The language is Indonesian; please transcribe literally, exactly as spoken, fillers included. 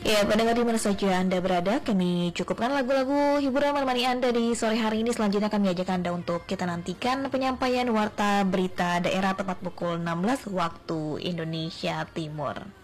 Ya, pendengar di mana saja Anda berada, kami cukupkan lagu-lagu hiburan menemani Anda di sore hari ini. Selanjutnya kami ajak Anda untuk kita nantikan penyampaian warta berita daerah tepat pukul enam belas waktu Indonesia Timur.